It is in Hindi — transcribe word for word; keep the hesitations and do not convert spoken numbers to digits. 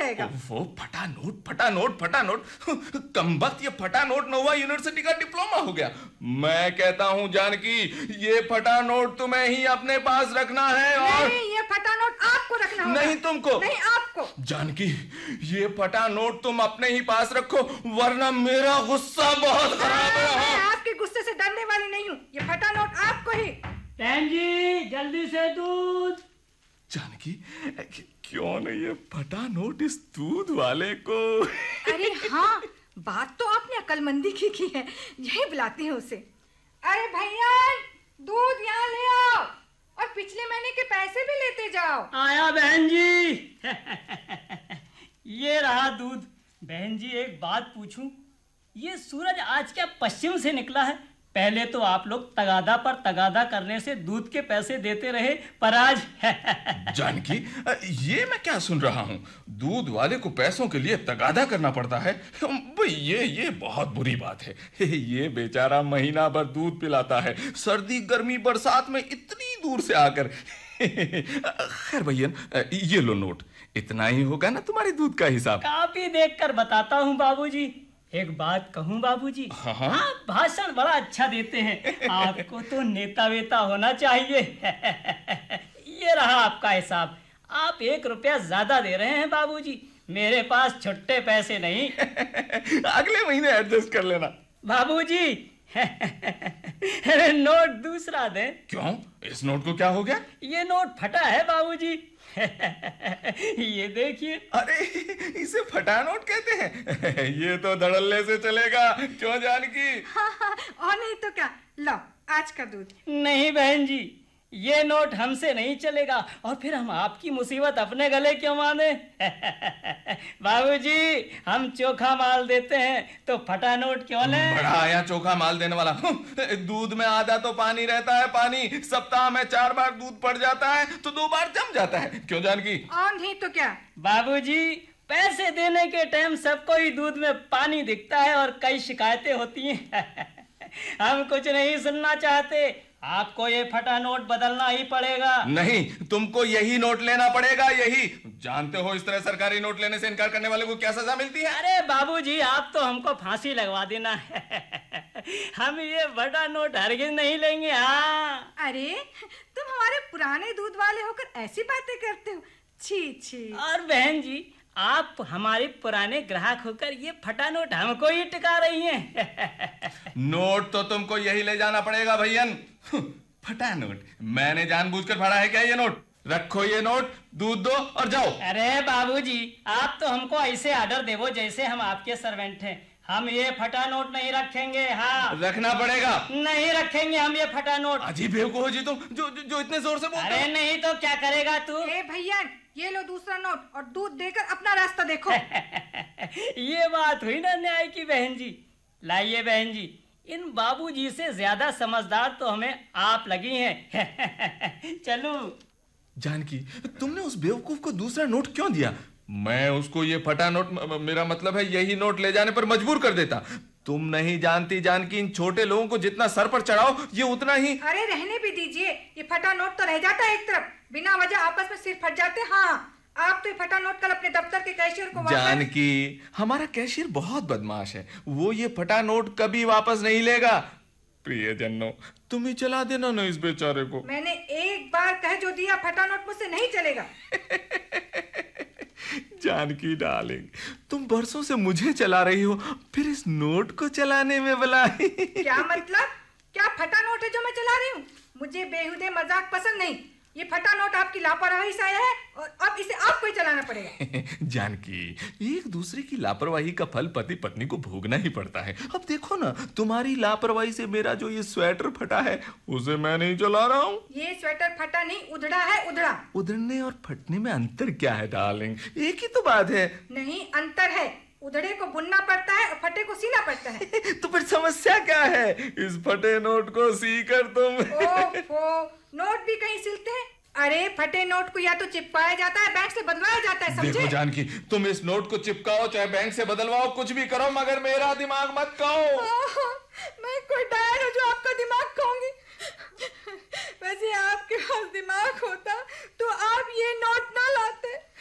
जाएगा। वो फटा नोट फटा नोट फटा नोट कमबख्त, ये फटा नोट नोवा यूनिवर्सिटी का डिप्लोमा हो गया। मैं कहता हूँ जानकी, ये फटा नोट तुम्हें ही अपने पास रखना है। और नहीं, ये फटा नोट आपको रखना होगा। नहीं तुमको। नहीं आपको। जानकी, ये फटा नोट तुम अपने ही पास रखो, वरना मेरा गुस्सा बहुत खराब है। मैं आपके गुस्से से डरने वाली नहीं हूँ। ये फटा नोट आपको ही। बहन जी, जल्दी से दूध। जानकी, क्यों नहीं ये फटा नोट इस दूध वाले को? अरे हाँ, बात तो आपने अकलमंदी की की है। यही बुलाती है उसे। अरे भैया, दूध यहाँ ले आओ और पिछले महीने के पैसे भी लेते जाओ। आया बहन जी। ये रहा दूध। बहन जी, एक बात पूछूं, ये सूरज आज क्या पश्चिम से निकला है? पहले तो आप लोग तगादा पर तगादा करने से दूध के पैसे देते रहे, पर आज जानकी, ये मैं क्या सुन रहा हूँ? दूध वाले को पैसों के लिए तगादा करना पड़ता है? ये ये बहुत बुरी बात है। ये बेचारा महीना भर दूध पिलाता है, सर्दी गर्मी बरसात में इतनी दूर से आकर। खैर भैया, ये लो नोट, इतना ही होगा ना तुम्हारे दूध का हिसाब? काफी देखकर बताता हूँ बाबूजी। एक बात कहूँ बाबूजी, हाँ हाँ? आप भाषण बड़ा अच्छा देते हैं, आपको तो नेता वेता होना चाहिए। ये रहा आपका हिसाब। आप एक रुपया ज्यादा दे रहे हैं बाबूजी, मेरे पास छुट्टे पैसे नहीं। अगले महीने एडजस्ट कर लेना बाबूजी। नोट दूसरा दे। क्यों? इस नोट को क्या हो गया? ये नोट फटा है बाबूजी। ये देखिए। अरे, इसे फटा नोट कहते हैं? ये तो धड़ल्ले से चलेगा, क्यों जानकी? हाँ हाँ, और नहीं तो क्या। लो आज का दूध। नहीं बहन जी, ये नोट हमसे नहीं चलेगा, और फिर हम आपकी मुसीबत अपने गले क्यों माने? बाबूजी, हम चोखा माल देते हैं, तो फटा नोट क्यों लें? बड़ा आया चोखा माल देने वाला। दूध में आधा तो पानी रहता है, पानी सप्ताह में चार बार दूध पड़ जाता है तो दो बार जम जाता है, क्यों जानकी? और नहीं तो क्या। बाबूजी, पैसे देने के टाइम सबको ही दूध में पानी दिखता है और कई शिकायतें होती हैं। हम कुछ नहीं सुनना चाहते, आपको ये फटा नोट बदलना ही पड़ेगा। नहीं, तुमको यही नोट लेना पड़ेगा, यही। जानते हो इस तरह सरकारी नोट लेने से इनकार करने वाले को क्या सजा मिलती है? अरे बाबूजी, आप तो हमको फांसी लगवा देना। हम ये फटा नोट हरगिज नहीं लेंगे। हाँ। अरे, तुम हमारे पुराने दूध वाले होकर ऐसी बातें करते हो। छी छी। और बहन जी, आप हमारे पुराने ग्राहक होकर ये फटा नोट हमको ही टिका रही हैं। नोट तो तुमको यही ले जाना पड़ेगा भैयन। फटा नोट मैंने जानबूझकर फाड़ा है क्या? ये नोट रखो, ये नोट, दूध दो और जाओ। अरे बाबूजी, आप तो हमको ऐसे ऑर्डर देवो जैसे हम आपके सर्वेंट हैं। हम ये फटा नोट नहीं रखेंगे। हाँ, रखना पड़ेगा। नहीं रखेंगे हम ये फटा नोट। अजीब बेवकूफ हो जी तुम, जो, जो जो इतने जोर से बोलते हो। अरे नहीं तो क्या करेगा तू? ए भैया, ये लो दूसरा नोट और दूध देकर अपना रास्ता देखो। ये बात हुई ना न्याय की बहन जी। लाइए बहन जी, इन बाबूजी से ज्यादा समझदार तो हमें आप लगी हैं। चलो। जानकी, तुमने उस बेवकूफ को दूसरा नोट क्यों दिया? मैं उसको ये फटा नोट, मेरा मतलब है यही नोट ले जाने पर मजबूर कर देता। तुम नहीं जानती जानकी, इन छोटे लोगों को जितना सर पर चढ़ाओ ये उतना ही। अरे रहने भी दीजिए, ये फटा नोट तो रह जाता है एक तरफ, बिना वजह आपस में सिर फट जाते। हाँ, आप तो ये फटा नोट कल अपने दफ्तर के कैशियर को वापस... जानकी, हमारा कैशियर बहुत बदमाश है, वो ये फटा नोट कभी वापस नहीं लेगा। प्रियजनों, तुम ही चला देना ना इस बेचारे को। मैंने एक बार कह जो दिया, फटा नोट मुझसे नहीं चलेगा। जानकी डार्लिंग, तुम बरसों से मुझे चला रही हो, फिर इस नोट को चलाने में बुलाई। क्या मतलब? क्या फटा नोट है जो मैं चला रही हूँ? मुझे बेहुदे मजाक पसंद नहीं। ये फटा नोट आपकी लापरवाही से आया है और अब इसे आपको ही चलाना पड़ेगा। जानकी, एक दूसरे की लापरवाही का फल पति पत्नी को भोगना ही पड़ता है। अब देखो ना, तुम्हारी लापरवाही से मेरा जो ये स्वेटर फटा है उसे मैं नहीं चला रहा हूँ। ये स्वेटर फटा नहीं, उधड़ा है, उधड़ा। उधड़ने और फटने में अंतर क्या है डार्लिंग? एक ही तो बात है। नहीं, अंतर है। उधड़े को बुनना पड़ता है और फटे को सीना पड़ता है। तो फिर समस्या क्या है? इस फटे नोट को सी कर तुम। ओफो, नोट भी कहीं सिलते हैं? अरे फटे नोट को या तो चिपकाया जाता है, बैंक से बदलवाया जाता है, समझे? देखो जानकी, तुम इस नोट को चिपकाओ चाहे बैंक से बदलवाओ, कुछ भी करो, मगर मेरा दिमाग मत खाओ। मैं कोई डायर हूँ जो आपका दिमाग खाऊंगी? वैसे आपके पास दिमाग होता तो आप ये नोट ना लाते।